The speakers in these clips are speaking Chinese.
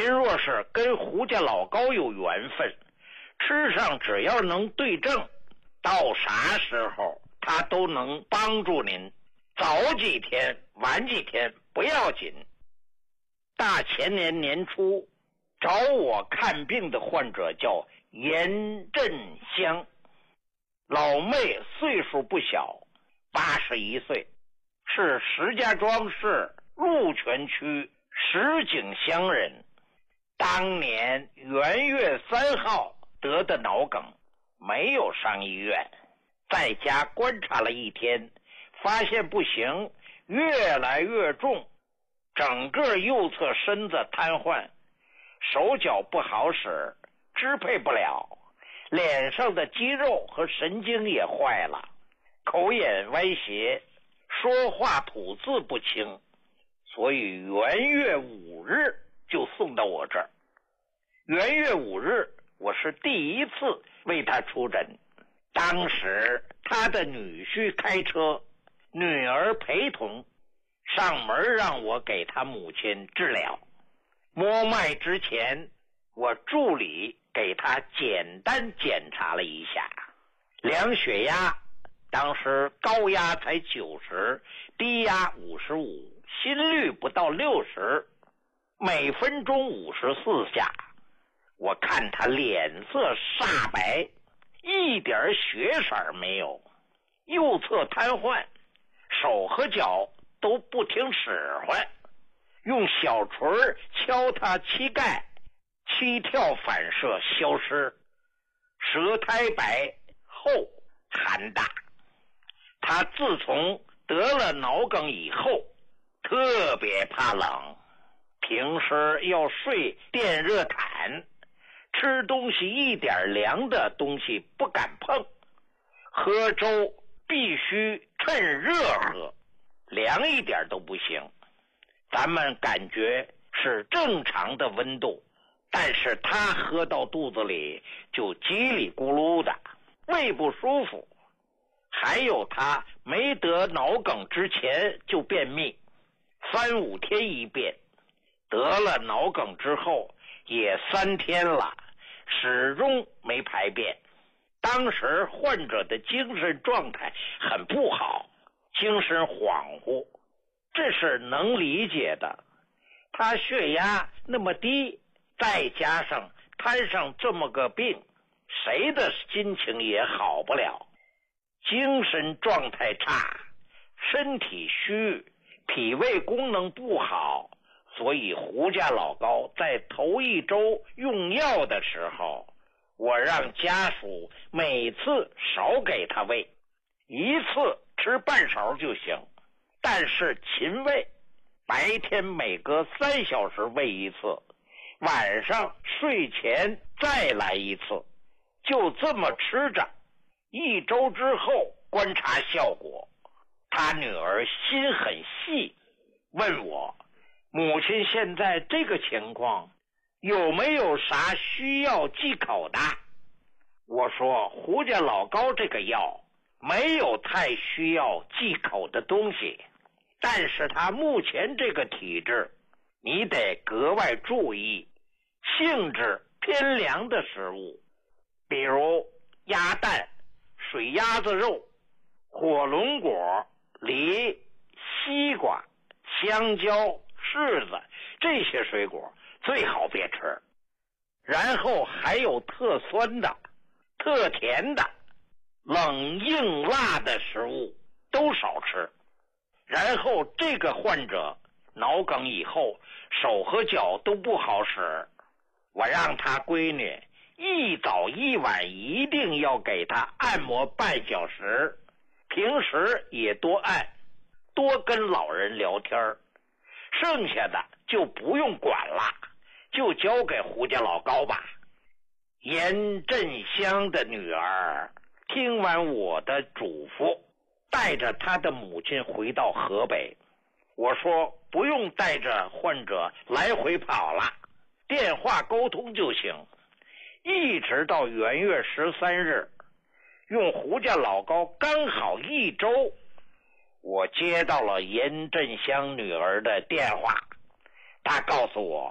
您若是跟胡家老高有缘分，吃上只要能对症，到啥时候他都能帮助您，早几天晚几天不要紧。大前年年初找我看病的患者叫严振香，老妹岁数不小，81岁，是石家庄市鹿泉区石井乡人。当年元月3号得的脑梗，没有上医院，在家观察了1天，发现不行，越来越重，整个右侧身子瘫痪，手脚不好使，支配不了，脸上的肌肉和神经也坏了，口眼歪斜，说话吐字不清，所以元月5日就送到我这儿。元月5日我是第一次为他出诊，当时他的女婿开车，女儿陪同上门，让我给他母亲治疗。摸脉之前，我助理给他简单检查了一下，量血压，当时高压才90，低压55，心率不到60，每分钟54下。我看他脸色煞白，一点血色没有，右侧瘫痪，手和脚都不听使唤，用小锤敲他膝盖，7跳反射消失，舌苔白，厚寒大。他自从得了脑梗以后特别怕冷，平时要睡电热毯，吃东西一点凉的东西不敢碰，喝粥必须趁热喝，凉一点都不行。咱们感觉是正常的温度，但是他喝到肚子里就叽里咕噜的，胃不舒服。还有他没得脑梗之前就便秘，3、5天一便，得了脑梗之后也3天了，始终没排便。当时患者的精神状态很不好，精神恍惚，这是能理解的。他血压那么低，再加上摊上这么个病，谁的心情也好不了。精神状态差，身体虚，脾胃功能不好，所以胡家老高在头1周用药的时候，我让家属每次少给他喂，1次吃半勺就行，但是勤喂，白天每隔3小时喂1次，晚上睡前再来1次，就这么吃着。1周之后观察效果，他女儿心很细，问我母亲现在这个情况有没有啥需要忌口的。我说胡家老高这个药没有太需要忌口的东西，但是他目前这个体质你得格外注意性质偏凉的食物，比如鸭蛋、水鸭子肉、火龙果、梨、西瓜、香蕉、柿子，这些水果最好别吃。然后还有特酸的、特甜的、冷硬辣的食物都少吃。然后这个患者脑梗以后手和脚都不好使，我让他闺女一早一晚一定要给他按摩半小时，平时也多按，多跟老人聊天，剩下的就不用管了，就交给胡家老高吧。严振香的女儿听完我的嘱咐，带着她的母亲回到河北。我说不用带着患者来回跑了，电话沟通就行。一直到元月13日，用胡家老高刚好1周，我接到了严振香女儿的电话，她告诉我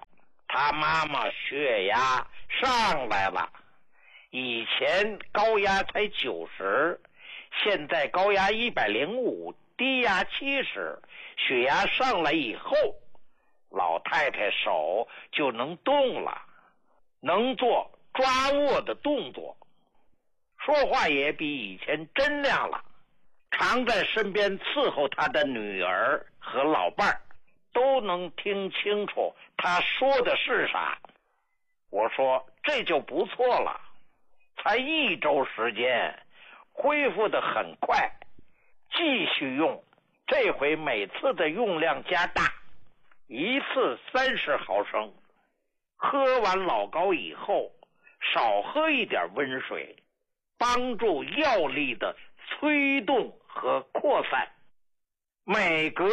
他妈妈血压上来了，以前高压才90，现在高压105，低压70，血压上来以后，老太太手就能动了，能做抓握的动作，说话也比以前真亮了，常在身边伺候他的女儿和老伴儿都能听清楚他说的是啥。我说这就不错了，才1周时间，恢复得很快，继续用，这回每次的用量加大，一次30毫升，喝完老膏以后少喝一点温水，帮助药力的催动和扩散。每隔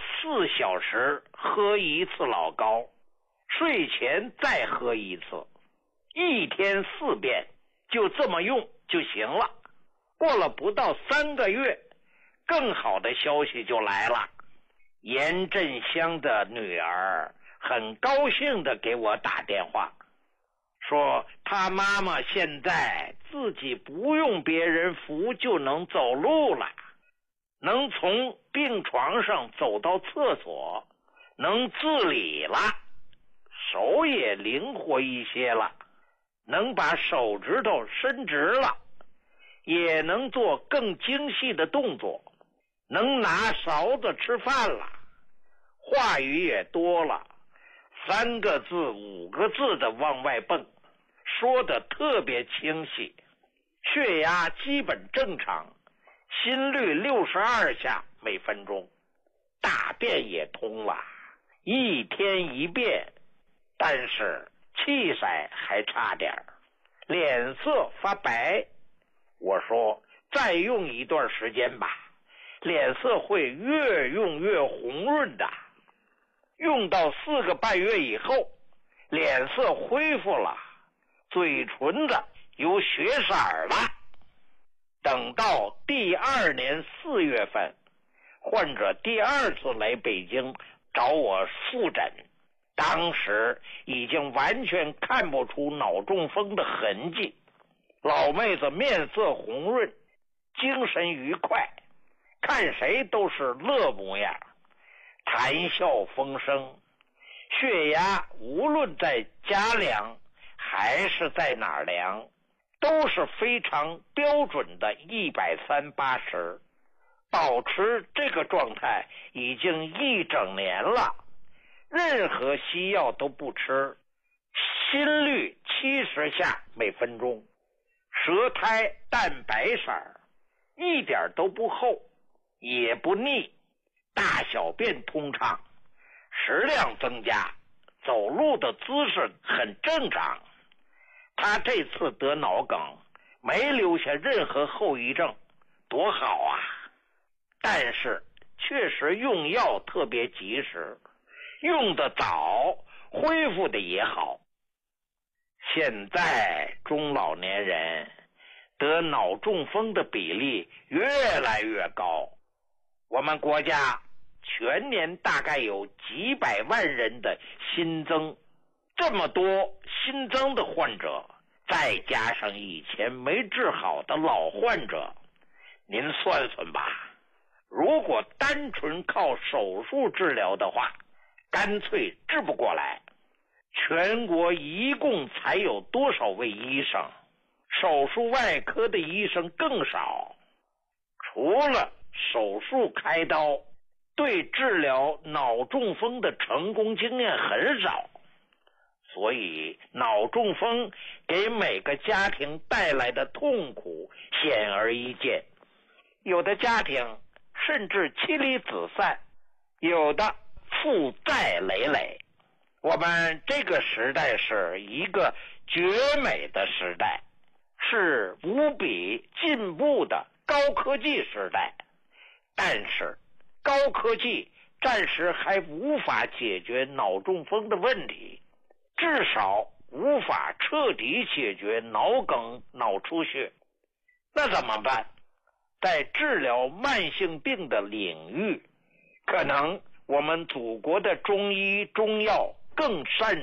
4小时喝一次老膏，睡前再喝一次，1天4遍，就这么用就行了。过了不到3个月，更好的消息就来了。严振香的女儿很高兴地给我打电话，说他妈妈现在自己不用别人扶就能走路了，能从病床上走到厕所，能自理了，手也灵活一些了，能把手指头伸直了，也能做更精细的动作，能拿勺子吃饭了，话语也多了，3个字5个字的往外蹦，说得特别清晰，血压基本正常，心率62下每分钟，大便也通了，1天1便，但是气色还差点，脸色发白。我说再用一段时间吧，脸色会越用越红润的。用到4个半月以后，脸色恢复了，嘴唇子有血色了。等到第2年4月份，患者第2次来北京找我复诊，当时已经完全看不出脑中风的痕迹，老妹子面色红润，精神愉快，看谁都是乐模样，谈笑风生，血压无论在家量还是在哪儿量，都是非常标准的130/80，保持这个状态已经1整年了，任何西药都不吃，心率70下每分钟，舌苔淡白色，一点都不厚也不腻，大小便通畅，食量增加，走路的姿势很正常。他这次得脑梗没留下任何后遗症，多好啊！但是确实用药特别及时，用得早，恢复的也好。现在中老年人得脑中风的比例越来越高，我们国家全年大概有几百万人的新增，这么多新增的患者，再加上以前没治好的老患者，您算算吧，如果单纯靠手术治疗的话，干脆治不过来。全国一共才有多少位医生？手术外科的医生更少，除了手术开刀，对治疗脑中风的成功经验很少，所以脑中风给每个家庭带来的痛苦显而易见，有的家庭甚至妻离子散，有的负债累累。我们这个时代是一个绝美的时代，是无比进步的高科技时代，但是高科技暂时还无法解决脑中风的问题，至少无法彻底解决脑梗、脑出血。那怎么办？在治疗慢性病的领域，可能我们祖国的中医中药更擅